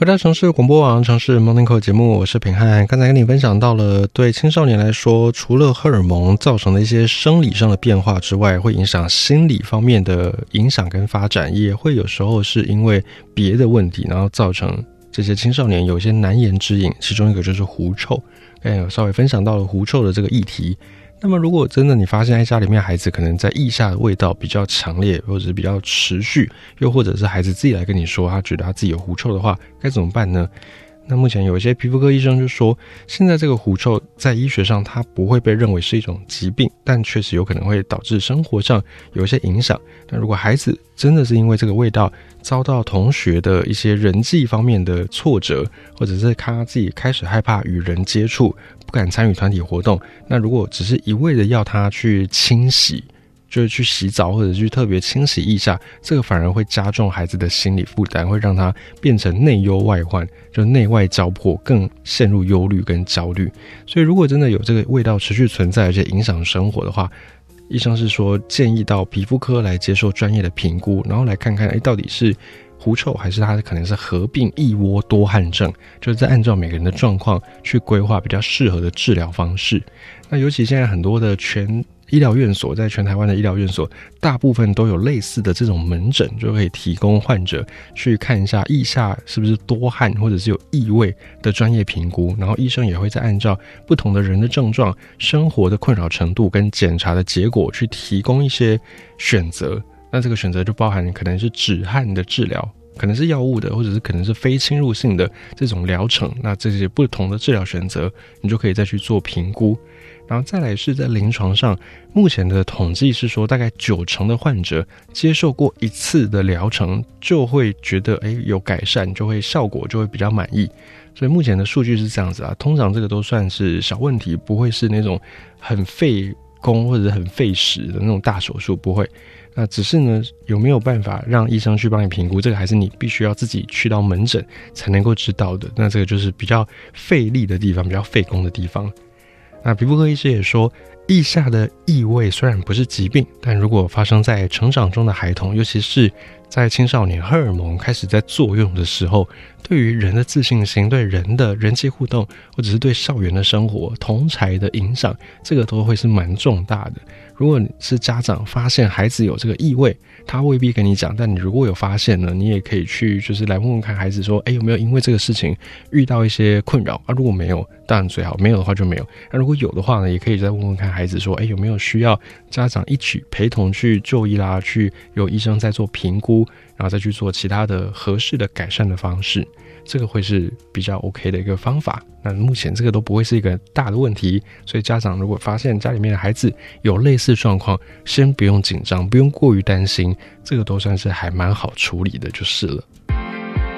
回到城市广播网城市 Morning Call 节目，我是品汉。刚才跟你分享到了，对青少年来说，除了荷尔蒙造成的一些生理上的变化之外，会影响心理方面的影响跟发展，也会有时候是因为别的问题，然后造成这些青少年有一些难言之隐，其中一个就是狐臭。有稍微分享到了狐臭的这个议题。那么如果真的你发现家里面孩子可能在腋下的味道比较强烈，或者是比较持续，又或者是孩子自己来跟你说他觉得他自己有狐臭的话，该怎么办呢？那目前有一些皮肤科医生就说，现在这个狐臭在医学上它不会被认为是一种疾病，但确实有可能会导致生活上有一些影响。那如果孩子真的是因为这个味道遭到同学的一些人际方面的挫折，或者是他自己开始害怕与人接触，不敢参与团体活动，那如果只是一味的要他去清洗，就是去洗澡或者去特别清洗腋下，这个反而会加重孩子的心理负担，会让他变成内忧外患，就内外交迫，更陷入忧虑跟焦虑。所以如果真的有这个味道持续存在而且影响生活的话，医生是说建议到皮肤科来接受专业的评估，然后来看看到底是狐臭还是它可能是合并腋窝多汗症，就是在按照每个人的状况去规划比较适合的治疗方式。那尤其现在很多的全医疗院所，在全台湾的医疗院所大部分都有类似的这种门诊，就可以提供患者去看一下腋下是不是多汗或者是有异味的专业评估，然后医生也会再按照不同的人的症状、生活的困扰程度跟检查的结果去提供一些选择。那这个选择就包含可能是止汗的治疗，可能是药物的，或者是可能是非侵入性的这种疗程。那这些不同的治疗选择你就可以再去做评估。然后再来是在临床上，目前的统计是说大概90%的患者接受过一次的疗程就会觉得有改善，就会效果就会比较满意。所以目前的数据是这样子啊，通常这个都算是小问题，不会是那种很费工或者很费时的那种大手术，不会。那只是呢，有没有办法让医生去帮你评估，这个还是你必须要自己去到门诊才能够知道的。那这个就是比较费力的地方，比较费工的地方。那皮肤科医师也说，腋下的异味虽然不是疾病，但如果发生在成长中的孩童，尤其是在青少年荷尔蒙开始在作用的时候，对于人的自信心、对人的人际互动，或者是对校园的生活、同侪的影响，这个都会是蛮重大的。如果你是家长发现孩子有这个异味，他未必跟你讲，但你如果有发现呢，你也可以去就是来问问看孩子说，有没有因为这个事情遇到一些困扰啊？如果没有，当然最好；没有的话就没有。那如果有的话呢，也可以再问问看孩子说，有没有需要家长一起陪同去就医啦，去有医生在做评估，然后再去做其他的合适的改善的方式。这个会是比较 OK 的一个方法。那目前这个都不会是一个大的问题，所以家长如果发现家里面的孩子有类似状况，先不用紧张，不用过于担心，这个都算是还蛮好处理的就是了。